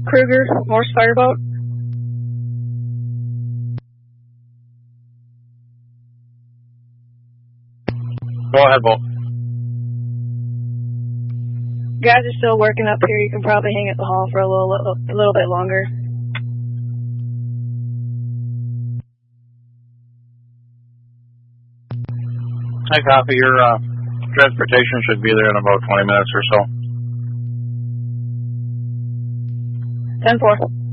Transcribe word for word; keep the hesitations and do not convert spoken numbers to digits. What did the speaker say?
Kruger, Morse Fireboat. Go ahead, Bolt. Guys are still working up here. You can probably hang at the hall for a little, little, a little bit longer. I copy. Your uh, transportation should be there in about twenty minutes or so. ten four.